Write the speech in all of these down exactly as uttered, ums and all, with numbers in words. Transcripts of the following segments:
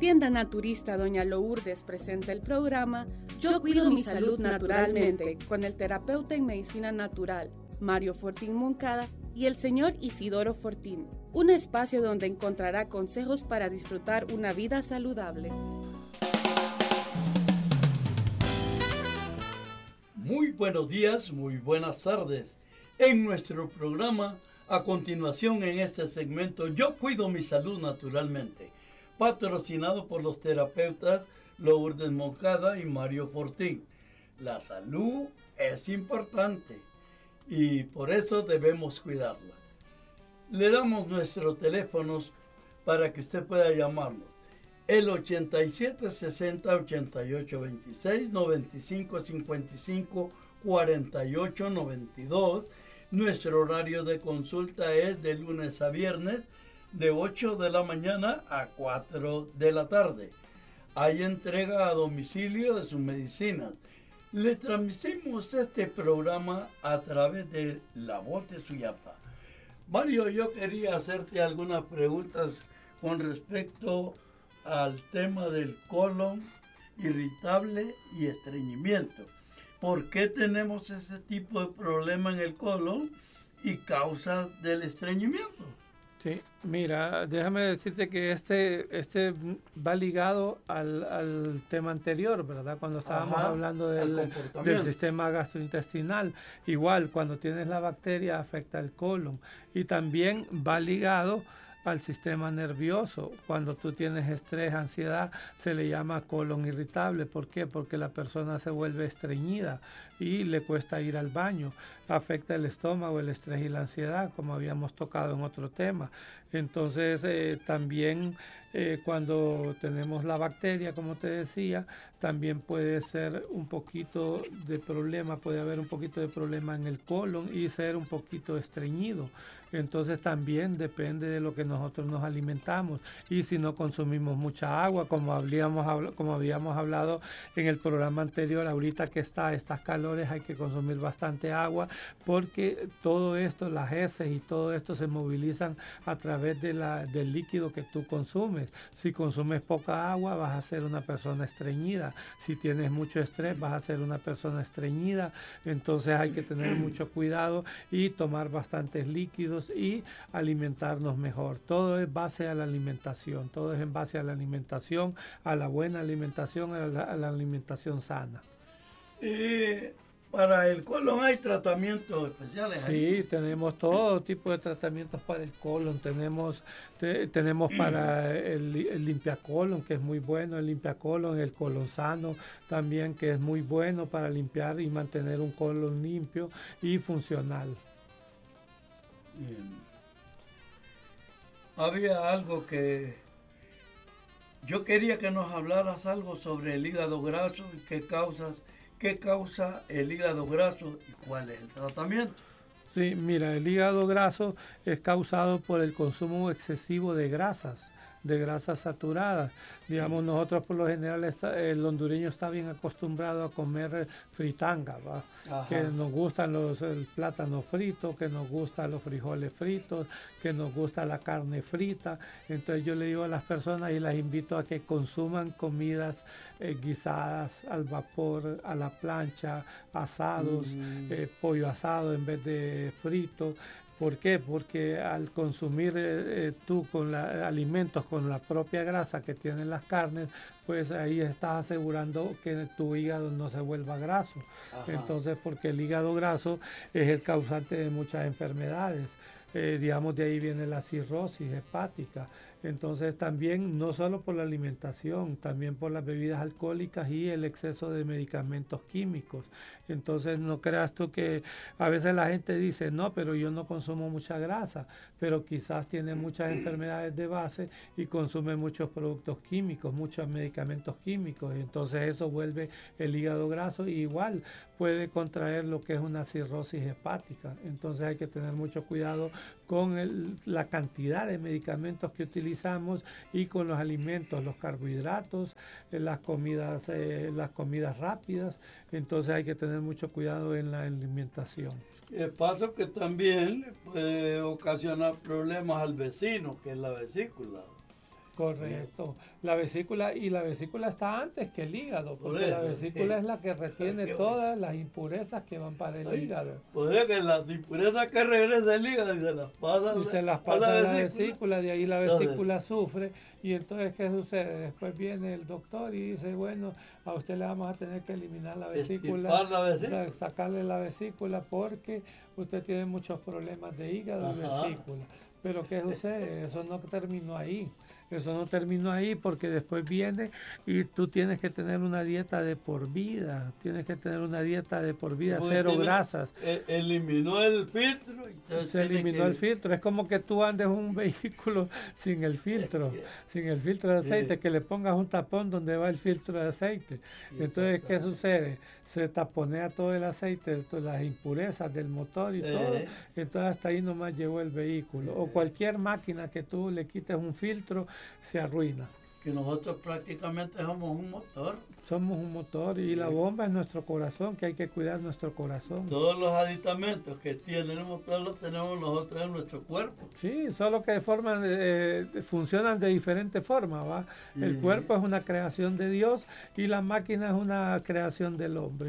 tienda naturista Doña Lourdes presenta el programa Yo cuido mi salud naturalmente con el terapeuta en medicina natural Mario Fortín Moncada y el señor Isidoro Fortín, un espacio donde encontrará consejos para disfrutar una vida saludable. Muy buenos días, muy buenas tardes. En nuestro programa, a continuación en este segmento, Yo cuido mi salud naturalmente, patrocinado por los terapeutas Lourdes Moncada y Mario Fortín. La salud es importante y por eso debemos cuidarla. Le damos nuestros teléfonos para que usted pueda llamarnos. El ochenta y siete sesenta ochenta y ocho veintiséis, noventa y cinco cincuenta y cinco cuarenta y ocho noventa y dos. Nuestro horario de consulta es de lunes a viernes de ocho de la mañana a cuatro de la tarde. Hay entrega a domicilio de sus medicinas. Le transmitimos este programa a través de La Voz de Suyapa. Mario, yo quería hacerte algunas preguntas con respecto al tema del colon irritable y estreñimiento. ¿Por qué tenemos ese tipo de problema en el colon y causas del estreñimiento? Sí, mira, déjame decirte que este, este va ligado al, al tema anterior, ¿verdad? Cuando estábamos Ajá, hablando del, del sistema gastrointestinal. Igual, cuando tienes la bacteria afecta el colon. Y también va ligado al sistema nervioso. Cuando tú tienes estrés, ansiedad, se le llama colon irritable. ¿Por qué? Porque la persona se vuelve estreñida y le cuesta ir al baño. Afecta el estómago, el estrés y la ansiedad, como habíamos tocado en otro tema. Entonces, eh, también eh, cuando tenemos la bacteria, como te decía, también puede ser un poquito de problema, puede haber un poquito de problema en el colon y ser un poquito estreñido. Entonces también depende de lo que nosotros nos alimentamos y si no consumimos mucha agua, como habíamos, como habíamos hablado en el programa anterior, ahorita que está estas calores hay que consumir bastante agua porque todo esto, las heces y todo esto se movilizan a través de la, del líquido que tú consumes. Si consumes poca agua vas a ser una persona estreñida, si tienes mucho estrés vas a ser una persona estreñida, entonces hay que tener mucho cuidado y tomar bastantes líquidos y alimentarnos mejor. Todo es base a la alimentación, todo es en base a la alimentación, a la buena alimentación, a la, a la alimentación sana. Eh, para el colon hay tratamientos especiales. Sí, ahí. Tenemos todo tipo de tratamientos para el colon. Tenemos, te, tenemos para el, el limpiacolon, que es muy bueno, el limpiacolon, el colon sano también, que es muy bueno para limpiar y mantener un colon limpio y funcional. Bien. Había algo que yo quería que nos hablaras algo sobre el hígado graso y qué causas, qué causa el hígado graso y cuál es el tratamiento. Sí, mira, el hígado graso es causado por el consumo excesivo de grasas, de grasas saturadas. Digamos, nosotros por lo general, el hondureño está bien acostumbrado a comer fritanga, ¿va? Que nos gustan los, el plátano frito, que nos gustan los frijoles fritos, que nos gusta la carne frita. Entonces yo le digo a las personas y las invito a que consuman comidas eh, guisadas al vapor, a la plancha, asados, mm. eh, pollo asado en vez de frito. ¿Por qué? Porque al consumir eh, tú con la, alimentos con la propia grasa que tienen las carnes, pues ahí estás asegurando que tu hígado no se vuelva graso. Ajá. Entonces, porque el hígado graso es el causante de muchas enfermedades. Eh, digamos, de ahí viene la cirrosis hepática. Entonces también no solo por la alimentación, también por las bebidas alcohólicas y el exceso de medicamentos químicos. Entonces no creas tú que a veces la gente dice, no, pero yo no consumo mucha grasa, pero quizás tiene muchas enfermedades de base y consume muchos productos químicos, muchos medicamentos químicos. Y entonces eso vuelve el hígado graso y igual puede contraer lo que es una cirrosis hepática. Entonces hay que tener mucho cuidado con el, la cantidad de medicamentos que utilizamos y con los alimentos, los carbohidratos, eh, las comidas, eh, las comidas rápidas. Entonces hay que tener mucho cuidado en la alimentación. El paso que también puede ocasionar problemas al vecino, que es la vesícula. Correcto. La vesícula, y la vesícula está antes que el hígado, porque la vesícula es la que retiene todas las impurezas que van para el hígado. O sea que las impurezas que regresan del hígado y se las pasa, y se las pasa a la vesícula, de ahí la vesícula sufre. Y entonces, ¿qué sucede? Después viene el doctor y dice, bueno, a usted le vamos a tener que eliminar la vesícula, la vesícula. O sea, sacarle la vesícula porque usted tiene muchos problemas de hígado. Ajá. Y vesícula. Pero ¿qué sucede? Eso no terminó ahí. Eso no terminó ahí porque después viene y tú tienes que tener una dieta de por vida. Tienes que tener una dieta de por vida, porque cero grasas. El, eliminó el filtro. Se eliminó que... el filtro. Es como que tú andes un vehículo sin el filtro, sin el filtro de aceite, que le pongas un tapón donde va el filtro de aceite. Entonces, ¿qué sucede? Se taponea todo el aceite, las impurezas del motor y eh. todo. Entonces, hasta ahí nomás llegó el vehículo. Eh. O cualquier máquina que tú le quites un filtro, se arruina. Que nosotros prácticamente somos un motor. Somos un motor y sí. La bomba es nuestro corazón, que hay que cuidar nuestro corazón. Todos los aditamentos que tiene el motor los tenemos nosotros en nuestro cuerpo. Sí, solo que forman, eh, funcionan de diferente forma, ¿va? Sí. El cuerpo es una creación de Dios y la máquina es una creación del hombre.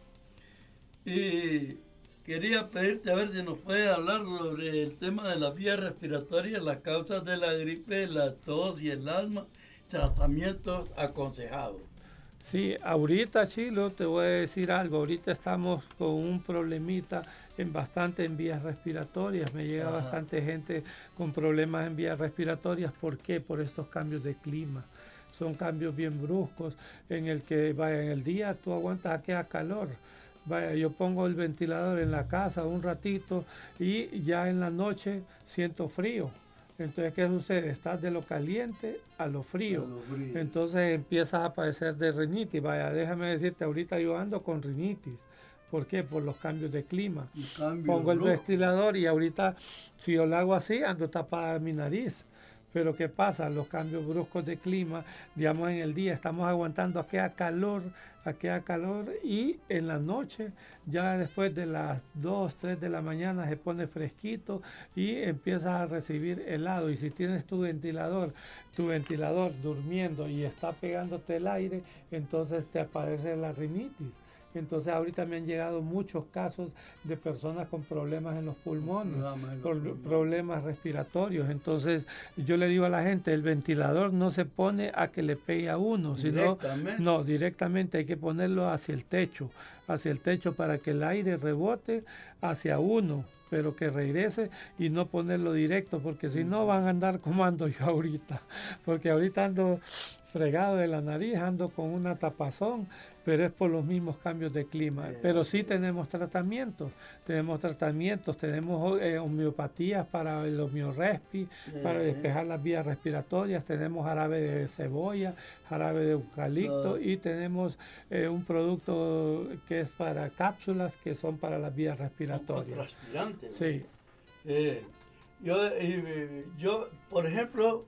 Y quería pedirte a ver si nos puedes hablar sobre el tema de las vías respiratorias, las causas de la gripe, la tos y el asma, tratamientos aconsejados. Sí, ahorita, Chilo, te voy a decir algo. Ahorita estamos con un problemita en bastante en vías respiratorias. Me llega Ajá. bastante gente con problemas en vías respiratorias. ¿Por qué? Por estos cambios de clima. Son cambios bien bruscos en el que, vaya, en el día tú aguantas aquella calor. Vaya, yo pongo el ventilador en la casa un ratito y ya en la noche siento frío. Entonces, ¿qué sucede? Estás de lo caliente a lo frío. A lo frío. Entonces empiezas a padecer de rinitis. Vaya, déjame decirte, ahorita yo ando con rinitis. ¿Por qué? Por los cambios de clima. Pongo el ventilador y ahorita, si yo lo hago así, ando tapada mi nariz. Pero ¿qué pasa? Los cambios bruscos de clima, digamos en el día estamos aguantando aquella calor, aquella calor y en la noche, ya después de las dos, tres de la mañana se pone fresquito y empiezas a recibir helado. Y si tienes tu ventilador, tu ventilador durmiendo y está pegándote el aire, entonces te aparece la rinitis. Entonces ahorita me han llegado muchos casos de personas con problemas en los pulmones, no, por problemas respiratorios. Entonces yo le digo a la gente, el ventilador no se pone a que le pegue a uno, sino no, directamente hay que ponerlo hacia el techo, hacia el techo para que el aire rebote hacia uno, pero que regrese y no ponerlo directo, porque si no van a andar como ando yo ahorita, porque ahorita ando fregado de la nariz, ando con una tapazón, pero es por los mismos cambios de clima. Pero sí tenemos tratamientos, tenemos tratamientos, tenemos eh, homeopatías para el homeorespi, para despejar las vías respiratorias, tenemos jarabe de cebolla, jarabe de eucalipto y tenemos eh, un producto que es para cápsulas que son para las vías respiratorias. Transpirantes. Sí. Eh, yo, eh, yo, por ejemplo,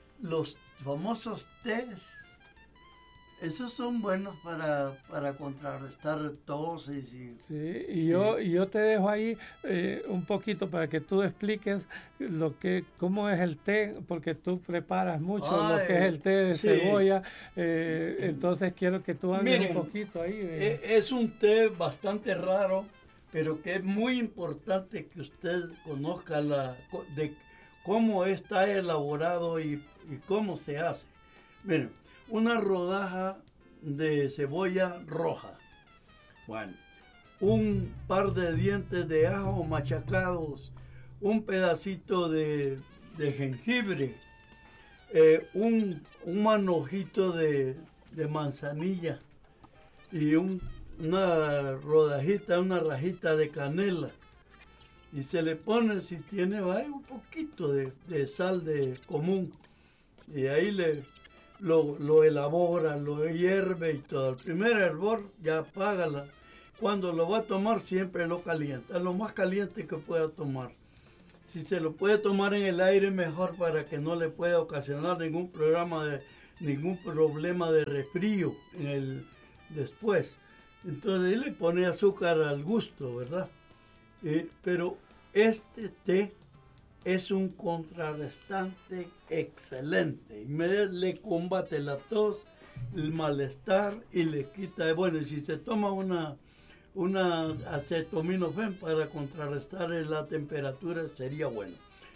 los famosos tés, esos son buenos para, para contrarrestar toses. Y, sí, y yo, y yo te dejo ahí eh, un poquito para que tú expliques lo que, cómo es el té, porque tú preparas mucho Ay, lo que es el té de sí. cebolla, eh, entonces quiero que tú hables Miren, un poquito ahí. De... Es un té bastante raro, pero que es muy importante que usted conozca la, de cómo está elaborado y, y cómo se hace. Miren, una rodaja de cebolla roja, bueno, un par de dientes de ajo machacados, un pedacito de, de jengibre, eh, un, un manojito de, de manzanilla y un, una rodajita, una rajita de canela. Y se le pone, si tiene, vaya, un poquito de, de sal de común. Y ahí le, lo, lo elabora, lo hierve y todo. El primer hervor ya apágala. Cuando lo va a tomar siempre lo calienta, lo más caliente que pueda tomar. Si se lo puede tomar en el aire, mejor para que no le pueda ocasionar ningún programa de, ningún problema de resfrío en el, después. Entonces ahí le pone azúcar al gusto, ¿verdad? Eh, pero este té es un contrarrestante excelente. Inmediatamente le combate la tos, el malestar y le quita. Bueno, si se toma una, una acetaminofén para contrarrestar la temperatura sería bueno.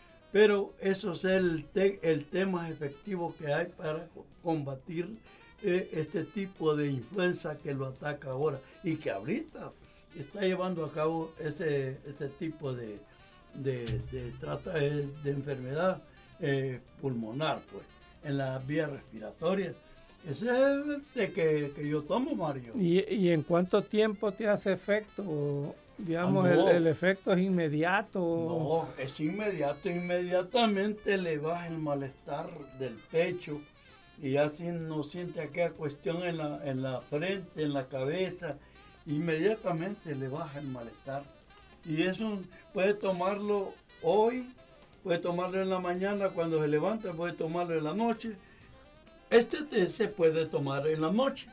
Pero eso es el, te, el tema efectivo que hay para combatir eh, este tipo de influenza que lo ataca ahora y que ahorita está llevando a cabo ese, ese tipo de, de, de, trata, de, de enfermedad eh, pulmonar, pues, en las vías respiratorias. Ese es el de que, que yo tomo, Mario. ¿Y, ¿Y en cuánto tiempo te hace efecto? Digamos, ah, no. el, el efecto es inmediato. No, es inmediato. Inmediatamente le baja el malestar del pecho y así no siente aquella cuestión en la, en la frente, en la cabeza. Inmediatamente le baja el malestar. Y eso puede tomarlo hoy, puede tomarlo en la mañana cuando se levanta, puede tomarlo en la noche. Este té se puede tomar en la noche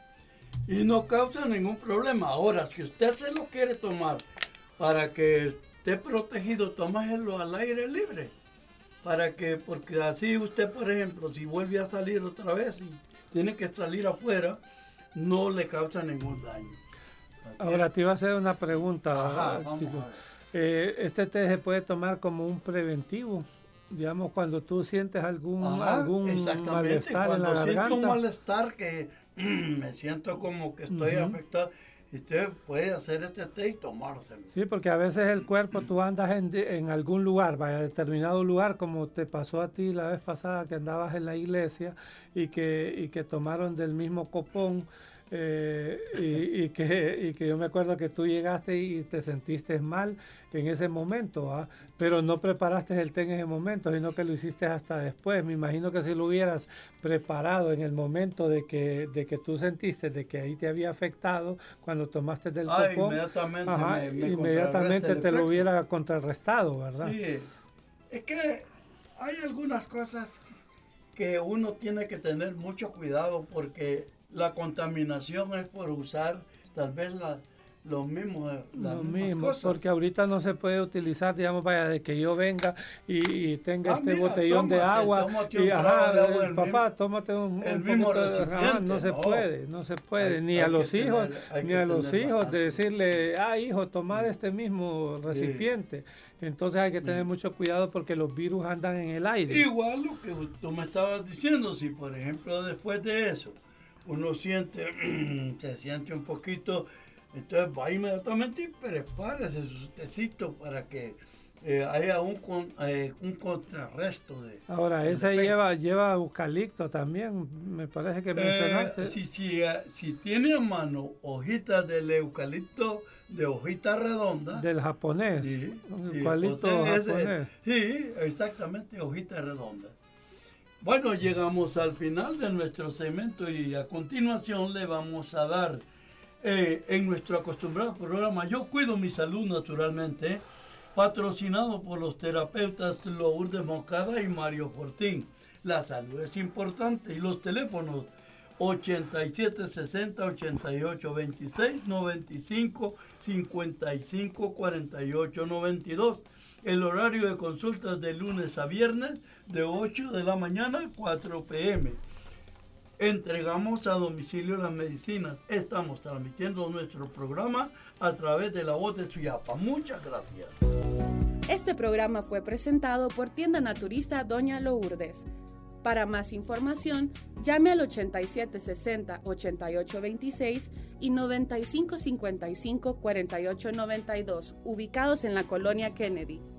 y no causa ningún problema. Ahora, si usted se lo quiere tomar para que esté protegido, tómaselo al aire libre. Para que, porque así usted, por ejemplo, si vuelve a salir otra vez y tiene que salir afuera, no le causa ningún daño. Así Ahora es. te iba a hacer una pregunta. Ajá, vamos chico. a ver. Eh, ¿Este té se puede tomar como un preventivo? Digamos, cuando tú sientes algún, Ajá, algún malestar en la cuando siento garganta. un malestar que mm, me siento como que estoy uh-huh. afectado, usted puede hacer este té y tomárselo. Sí, porque a veces el cuerpo, tú andas en, en algún lugar, vaya, determinado lugar, como te pasó a ti la vez pasada que andabas en la iglesia y que, y que tomaron del mismo copón. Eh, y, y, que, y que yo me acuerdo que tú llegaste y te sentiste mal en ese momento, ¿ah? Pero no preparaste el té en ese momento, sino que lo hiciste hasta después. Me imagino que si lo hubieras preparado en el momento de que, de que tú sentiste de que ahí te había afectado, cuando tomaste del ah, copón, inmediatamente, ajá, me, me inmediatamente te lo hubiera contrarrestado, ¿verdad? Sí, es que hay algunas cosas que uno tiene que tener mucho cuidado porque la contaminación es por usar tal vez la, los mismos, las Lo mismas mismo, cosas. porque ahorita no se puede utilizar, digamos, vaya, de que yo venga y, y tenga Ah, este mira, botellón tómate, de agua tómate y un ajá, trago de agua, el papá, mismo- tómate un, el un mismo poquito de- recipiente, ajá, no se no. puede, no se puede, Hay- ni hay a que los tener- hijos, hay ni que a los tener hijos bastante. de decirle, ah, hijo, tomar este mismo recipiente. Entonces hay que tener mucho cuidado porque los virus andan en el aire. Igual lo que tú me estabas diciendo, si por ejemplo después de eso uno siente, se siente un poquito, entonces va inmediatamente y prepárese su tecito para que eh, haya un, con, eh, un contrarresto de... Ahora, de ese efecto. lleva, lleva eucalipto también, me parece que mencionaste. Eh, si, si, eh, si tiene a mano hojitas del eucalipto de hojita redonda, Del japonés, sí, un sí, eucalipto o sea, ese- japonés. sí, exactamente, hojita redonda. Bueno, llegamos al final de nuestro segmento y a continuación le vamos a dar eh, en nuestro acostumbrado programa Yo Cuido Mi Salud Naturalmente, patrocinado por los terapeutas Lourdes Moncada y Mario Fortín. La salud es importante y los teléfonos ochenta y siete sesenta, ochenta y ocho veintiséis, noventa y cinco, cincuenta y cinco, cuarenta y ocho noventa y dos. El horario de consultas de lunes a viernes de ocho de la mañana a cuatro pe eme. Entregamos a domicilio las medicinas. Estamos transmitiendo nuestro programa a través de la voz de Suyapa. Muchas gracias. Este programa fue presentado por Tienda Naturista Doña Lourdes. Para más información, llame al ochenta y siete sesenta, ochenta y ocho veintiséis y noventa y cinco cincuenta y cinco, cuarenta y ocho noventa y dos, ubicados en la colonia Kennedy.